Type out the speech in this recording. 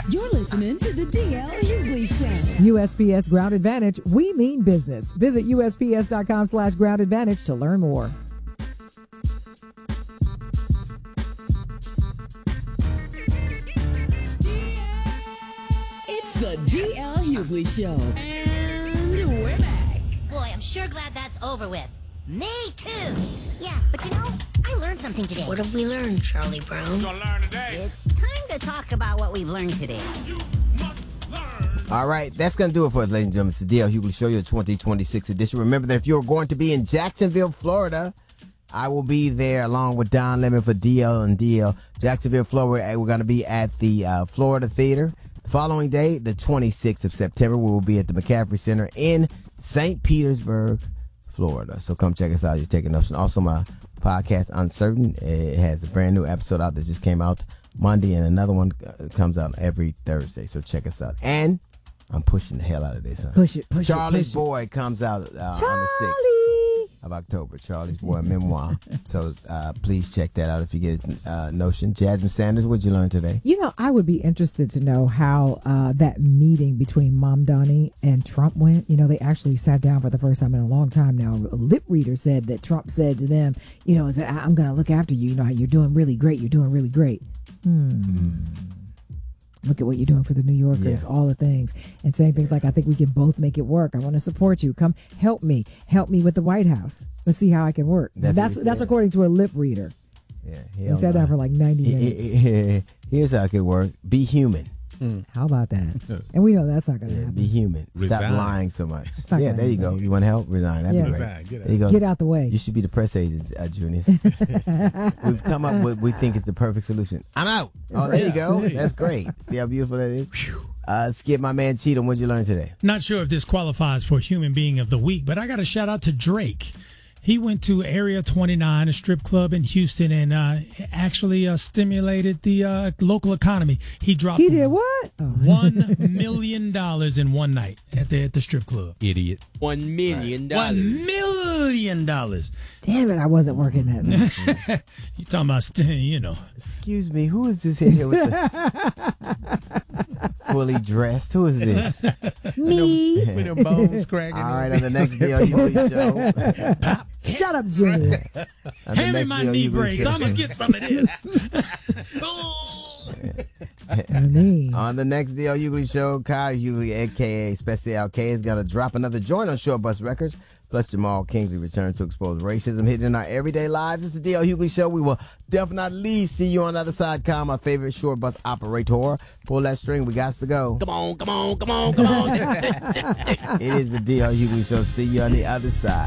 You're listening to the DL Hughley Show. USPS Ground Advantage, we mean business. Visit USPS.com/Ground Advantage to learn more. It's the DL Hughley Show. And we're back. Boy, I'm sure glad that's over with. Me too. Yeah, but I learned something today. What have we learned, Charlie Brown? Gonna learn today. It's time to talk about what we've learned today. You must learn. All right, that's going to do it for us, ladies and gentlemen. It's the DL Hughley Show, your 2026 edition. Remember that if you're going to be in Jacksonville, Florida, I will be there along with Don Lemon for DL and DL. Jacksonville, Florida, we're going to be at the Florida Theater. The following day, the 26th of September, we will be at the McCaffrey Center in St. Petersburg, Florida. So come check us out. You're taking notes. Also, my podcast, Uncertain, it has a brand new episode out that just came out Monday, and another one comes out every Thursday. So check us out. And I'm pushing the hell out of this. Huh? Push it. Charlie's Boy comes out on the 6th of October. Charlie's Boy memoir. So please check that out if you get a notion. Jasmine Sanders, what'd you learn today? I would be interested to know how that meeting between Mom Donnie and Trump went. They actually sat down for the first time in a long time now. A lip reader said that Trump said to them, I'm going to look after you. You're doing really great. You're doing really great. Look at what you're doing for the New Yorkers, all the things. And saying things like, I think we can both make it work. I want to support you. Come help me. Help me with the White House. Let's see how I can work. That's according to a lip reader. Yeah, he sat down for like 90 minutes. Here's how it could work. Be human. How about that? And we know that's not going to happen. Be human. Resign. Stop lying so much. Yeah, there you go. You want help? Resign. That'd be great. Resign. There you go. Get out the way. You should be the press agent, Junius. We've come up with, we think it's the perfect solution. I'm out. Oh, there you go. That's great. See how beautiful that is? Skip, my man Cheatham, what'd you learn today? Not sure if this qualifies for Human Being of the Week, but I got a shout out to Drake. He went to Area 29, a strip club in Houston, and actually stimulated the local economy. He did what? $1 million in one night at the strip club. Idiot. $1 million. $1 million. Damn it, I wasn't working that night. You talking about, Excuse me, who is this in here with the fully dressed? Who is this? Me. With them bones cracking. All right, on the next DL Hughley Show. Shut up, Junior. Hand me my knee brace. I'm going to get some of this. On the next DL Hughley Show, Kyle Hughley, a.k.a. Special K, is going to drop another joint on Short Bus Records. Plus, Jamal Kingsley returns to expose racism hidden in our everyday lives. It's the DL Hughley Show. We will definitely see you on the other side. Kyle, my favorite short bus operator. Pull that string. We got to go. Come on, come on, come on, come on. It is the DL Hughley Show. See you on the other side.